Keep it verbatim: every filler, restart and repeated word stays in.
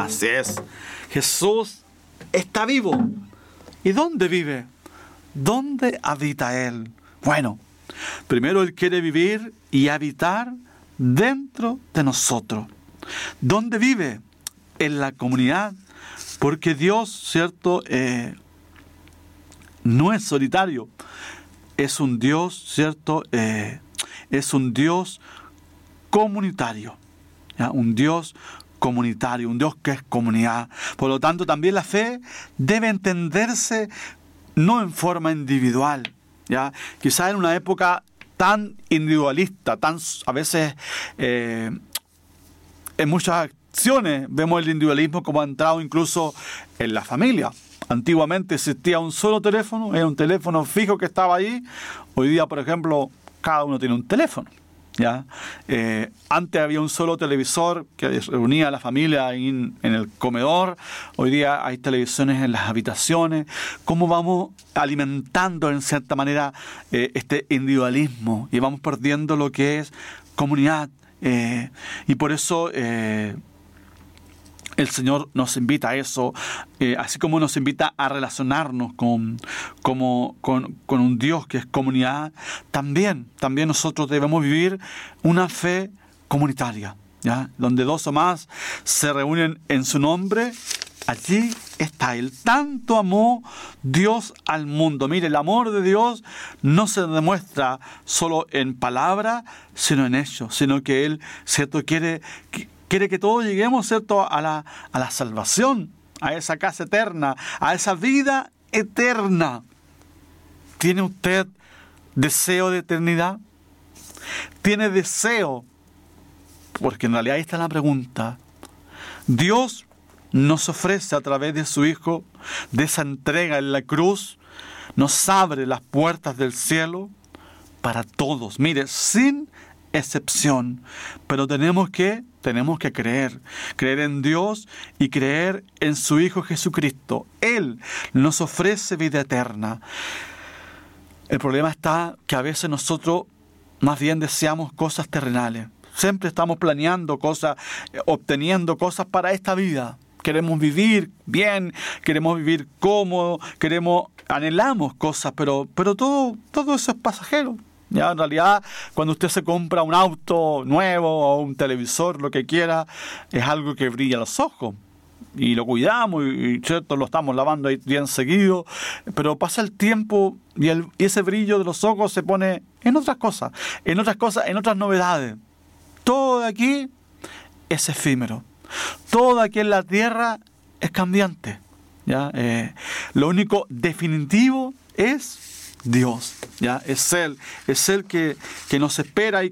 Así es. Jesús está vivo. ¿Y dónde vive? ¿Dónde habita Él? Bueno, primero Él quiere vivir y habitar dentro de nosotros. ¿Dónde vive? En la comunidad. Porque Dios, ¿cierto? Eh, no es solitario. Es un Dios, ¿cierto? Eh, es un Dios comunitario. ¿Ya? Un Dios comunitario, un Dios que es comunidad. Por lo tanto, también la fe debe entenderse no en forma individual. ¿Ya? Quizás en una época tan individualista, tan a veces eh, en muchas acciones vemos el individualismo como ha entrado incluso en la familia. Antiguamente existía un solo teléfono, era un teléfono fijo que estaba ahí. Hoy día, por ejemplo, cada uno tiene un teléfono. ¿Ya? Eh, antes había un solo televisor que reunía a la familia en, en el comedor. Hoy día hay televisiones en las habitaciones. ¿Cómo vamos alimentando en cierta manera eh, este individualismo? Y vamos perdiendo lo que es comunidad. Eh, y por eso eh, el Señor nos invita a eso, eh, así como nos invita a relacionarnos con, como, con, con un Dios que es comunidad. También, también nosotros debemos vivir una fe comunitaria, ¿ya? Donde dos o más se reúnen en su nombre, allí está Él. Tanto amó Dios al mundo. Mire, el amor de Dios no se demuestra solo en palabra, sino en hecho, sino que Él, ¿cierto?, quiere que Quiere que todos lleguemos, ¿cierto?, a la, a la salvación, a esa casa eterna, a esa vida eterna. ¿Tiene usted deseo de eternidad? ¿Tiene deseo? Porque en realidad ahí está la pregunta. Dios nos ofrece a través de su Hijo, de esa entrega en la cruz, nos abre las puertas del cielo para todos. Mire, sin excepción. Pero tenemos que, tenemos que creer. Creer en Dios y creer en su Hijo Jesucristo. Él nos ofrece vida eterna. El problema está que a veces nosotros más bien deseamos cosas terrenales. Siempre estamos planeando cosas, obteniendo cosas para esta vida. Queremos vivir bien, queremos vivir cómodo, queremos, anhelamos cosas, pero, pero todo, todo eso es pasajero. Ya, en realidad, cuando usted se compra un auto nuevo o un televisor, lo que quiera, es algo que brilla a los ojos. Y lo cuidamos y, y ¿cierto?, lo estamos lavando ahí bien seguido. Pero pasa el tiempo y, el, y ese brillo de los ojos se pone en otras cosas, en otras cosas, en otras novedades. Todo de aquí es efímero. Todo aquí en la tierra es cambiante. ¿Ya? Eh, lo único definitivo es Dios, ¿ya? Es Él, es Él que, que nos espera y